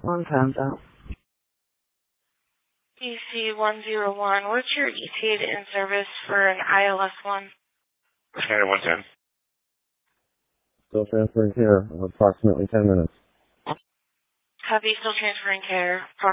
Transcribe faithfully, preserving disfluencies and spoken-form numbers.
One time's out. E C one zero one, what's your E T A to in-service for an I L S one? Standard one ten. Still transferring care. Approximately ten minutes. Copy, still transferring care.